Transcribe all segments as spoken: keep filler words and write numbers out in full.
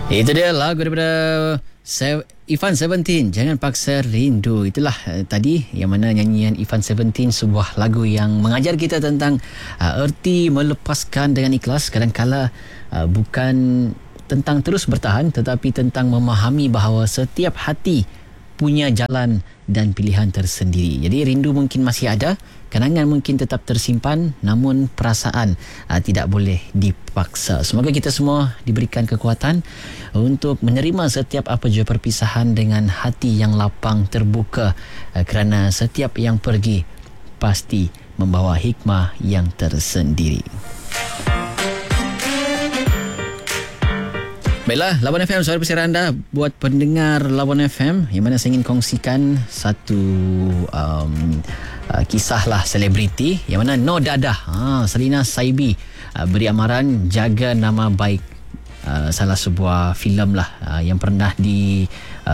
Itu dia lagu daripada Se- Ivan Seventeen, Jangan Paksa Rindu. Itulah uh, tadi yang mana nyanyian Ivan Seventeen, sebuah lagu yang mengajar kita tentang uh, erti melepaskan dengan ikhlas. Kadang-kala uh, bukan tentang terus bertahan, tetapi tentang memahami bahawa setiap hati punya jalan dan pilihan tersendiri. Jadi rindu mungkin masih ada, kenangan mungkin tetap tersimpan, namun perasaan uh, tidak boleh dipaksa. Semoga kita semua diberikan kekuatan untuk menerima setiap apa jua perpisahan dengan hati yang lapang terbuka, uh, kerana setiap yang pergi pasti membawa hikmah yang tersendiri. Baiklah, Lawan F M, suara persiaran anda buat pendengar Lawan F M, yang mana saya ingin kongsikan satu um, uh, kisah lah selebriti, yang mana No Dadah, ha, Salina Saibi uh, beri amaran jaga nama baik uh, salah sebuah filem lah uh, yang pernah di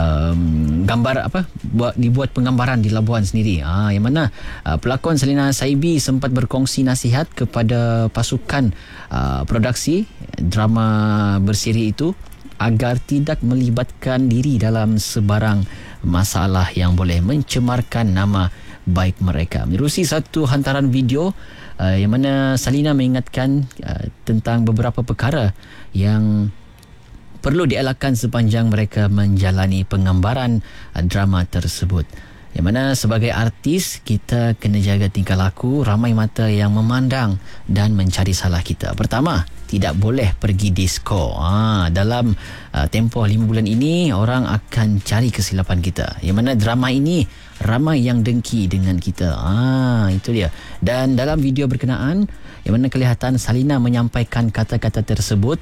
um, gambar apa buat dibuat penggambaran di Labuan sendiri. Ha, yang mana uh, pelakon Salina Saibi sempat berkongsi nasihat kepada pasukan uh, produksi drama bersiri itu agar tidak melibatkan diri dalam sebarang masalah yang boleh mencemarkan nama baik mereka. Menerusi satu hantaran video uh, yang mana Salina mengingatkan uh, tentang beberapa perkara yang perlu dielakkan sepanjang mereka menjalani penggambaran uh, drama tersebut. Yang mana sebagai artis, kita kena jaga tingkah laku, ramai mata yang memandang dan mencari salah kita. Pertama, tidak boleh pergi disko. Ha, dalam uh, tempoh lima bulan ini, orang akan cari kesilapan kita. Yang mana drama ini ramai yang dengki dengan kita. Ha, itu dia. Dan dalam video berkenaan, yang mana kelihatan Salina menyampaikan kata-kata tersebut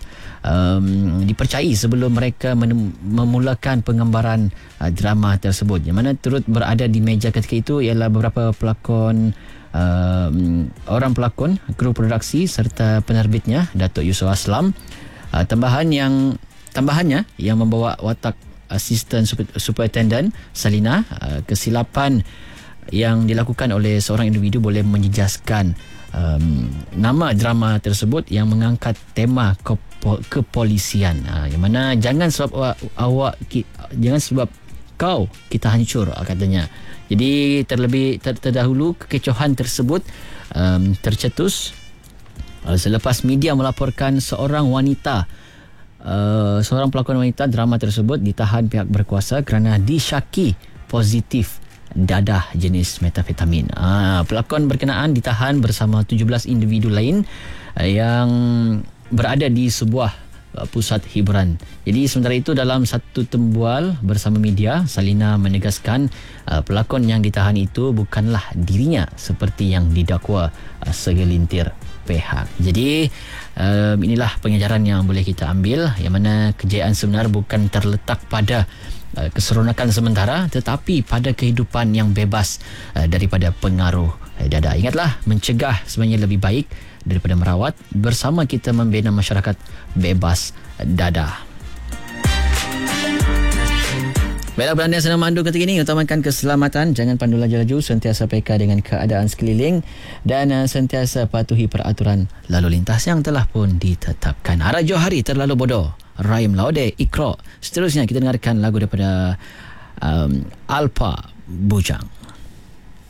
um, dipercayai sebelum mereka menem- memulakan penggambaran uh, drama tersebut. Yang mana turut berada di meja ketika itu ialah beberapa pelakon, uh, orang pelakon, kru produksi serta penerbitnya Datuk Yusof Aslam. Uh, tambahan yang tambahannya yang membawa watak asisten super, superintendent Salina, uh, kesilapan yang dilakukan oleh seorang individu boleh menjejaskan um, nama drama tersebut yang mengangkat tema kepo, kepolisian. Uh, yang mana jangan sebab awak, awak ki, jangan sebab kau kita hancur, katanya. Jadi terlebih ter, terdahulu kekecohan tersebut um, tercetus uh, selepas media melaporkan seorang wanita uh, seorang pelakon wanita drama tersebut ditahan pihak berkuasa kerana disyaki positif dadah jenis metafetamin. Uh, pelakon berkenaan ditahan bersama tujuh belas individu lain uh, yang berada di sebuah pusat hiburan. Jadi sementara itu, dalam satu tembual bersama media, Salina menegaskan uh, pelakon yang ditahan itu bukanlah dirinya seperti yang didakwa uh, segelintir pihak. Jadi uh, inilah pengajaran yang boleh kita ambil, yang mana kejayaan sebenar bukan terletak pada uh, keseronokan sementara, tetapi pada kehidupan yang bebas uh, daripada pengaruh uh, dadah. Ingatlah, mencegah sebenarnya lebih baik daripada merawat. Bersama kita membina masyarakat bebas dadah. Baiklah, beranda senang mandu ketika ini, utamakan keselamatan, jangan pandu laju-laju, sentiasa peka dengan keadaan sekeliling dan uh, sentiasa patuhi peraturan lalu lintas yang telah pun ditetapkan. Harap Johari terlalu bodoh, Raim Laude Ikro. Seterusnya kita dengarkan lagu daripada um, Alpa Bujang.